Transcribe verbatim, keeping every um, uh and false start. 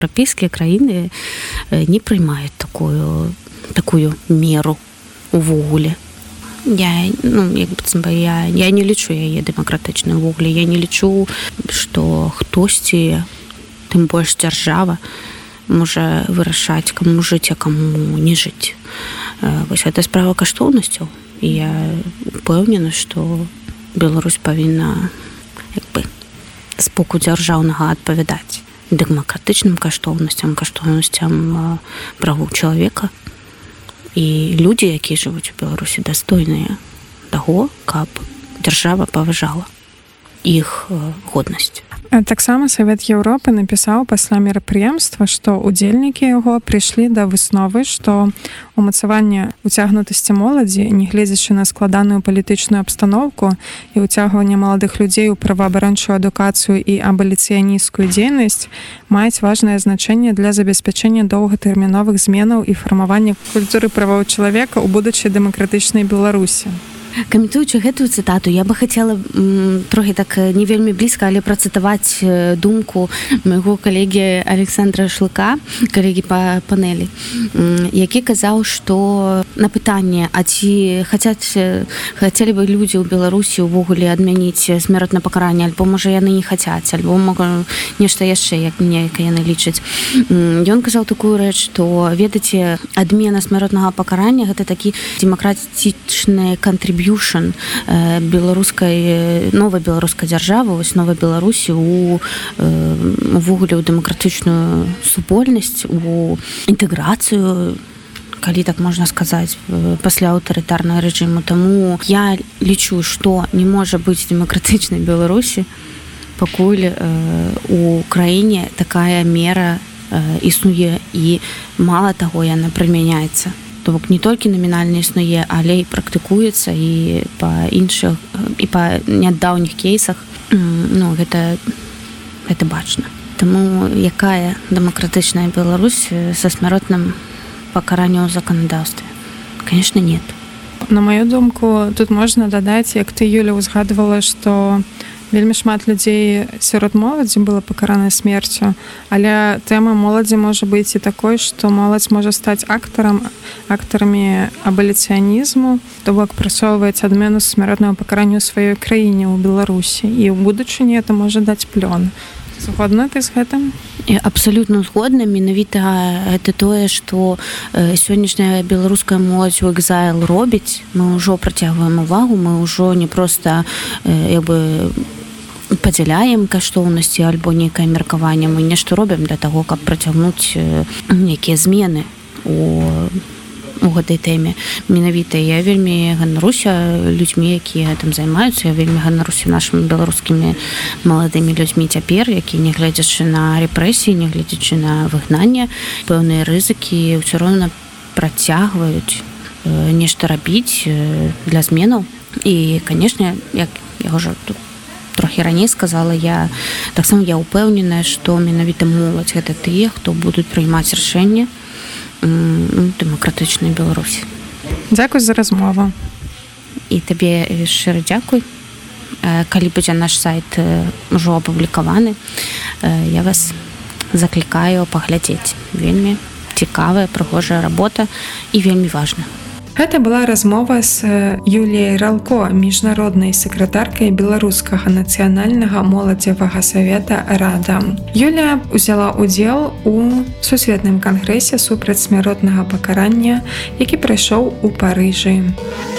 Европейские краіны не приймають такую, такую меру увогуле. Я, ну, як бы, я, я не лічу яе дэмакратычнай увогуле. Я не лічу, што хтосьці, тым больш дзяржава, можа вырашаць, каму жыць, а каму не жыць. Вось гэта справа каштоўнасцяў. І я упэўнена, што Беларусь павінна, як бы, з боку дзяржаўнага адпавядаць дэмакратычным каштоўнасцям, каштоўнасцям правоў чалавека. І людзі, якія жывуць у Беларусі, дастойныя таго, каб дзяржава паважала іх годнасць. Таксама Савет Еўропы напісаў пасля мерапрыемства, што удзельнікі яго прыйшлі да высновы, што умацаванне уцягнутасці моладзі, не гледзячы на складаную палітычную абстаноўку і ўцягванне маладых людзей у праваабарончую адукацыю і абаліцыянісцкую дзейнасць, маюць важнае значэнне для забеспячэння доўгатэрміновых зменаў і фармавання культуры правоў чалавека ў будучай дэмакратычнай Беларусі. Каментуючы гэтую цытату, я бы хацела м, трохі так не вельмі блізка, але працытаваць думку майго калегі Александра Шлыка, калегі па панелі, які казаў, што на пытанне, а ці хацяць, хацелі бы людзі ў Беларусі ўвогуле адмяніць смяротнае пакаранне, альбо можа яны не хацяць, альбо можа нешта яшчэ, як неяк яны лічаць. Ён казаў такую рэч, што, ведаце, адмена смяротнага пакарання гэта такі дэмакратычны кантриб'ют беларускай, новай беларускай дзяржавы, вось новай Беларусі у увогуле ў дэмакратычную супольнасць, у інтэграцыю, калі так можна сказаць, пасля аўтарытарнага рэжыму. Таму я лічу, што не можа быць дэмакратычнай Беларусі, пакуль у краіне такая мера існуе, і мала таго яна прымяняецца. То бок не толькі намінальна існуе, але і практыкуецца, і па іншых, і па нядаўніх кейсах, ну, гэта, гэта бачна. Таму якая дэмакратычная Беларусь са смяротным пакараннем у заканадаўстве? Конечно, нет. На маю думку, тут можна дадаць, як ты, Юля, узгадывала, што вельмі шмат людзей сярод моладзі было пакарана смерцю, але тэма моладзі можа быць і такой, што моладзь можа стаць актарам, актарамі абаліцыянізму, то бок прасоўваць адмену смяротнага пакарання ў сваёй краіне, ў Беларусі, і ў будучыні это можа даць плён. Згодна ты з гэтым? Абсалютна згодна. Менавіта гэта тое, што сённяшняя беларуская моладзь у экзайл робіць. Мы ўжо працягваем увагу, мы ўжо не проста як бы падзяляем каштоўнасці альбо нейкае меркаванне, мы нешта робім для таго, каб працягнуць нейкія змены у у гэтай тэме. Менавіта я вельмі ганаруся людзьмі, якія там займаюцца, я вельмі ганаруся нашымі беларускімі маладымі людзьмі цяпер, якія, не гледзячы на рэпрэсіі, не гледзячы на выгнанне, пэўныя рызыкі ўсё роўна працягваюць нешта рабіць для зменаў. І, канешне, як я ўжо тут трохі раней сказала, я таксама я ўпэўненая, што менавіта моладзь гэта тыя, хто будуць прыймаць рашэнне дэмакратычнай Беларусі. Дзякуй за размову. І табе шчыра дзякуй. Калі будзе наш сайт ужо апублікаваны, я вас заклікаю паглядзець. Вельмі цікавая, прыгожая работа і вельмі важна. Гэта была размова з Юліяй Ралко, міжнароднай сакратаркай беларускага нацыянальнага моладзевага савета «Рада». Юлія ўзяла ўдзел у сусветным кангрэсе супраць смяротнага пакарання, які прайшоў у Парыжы.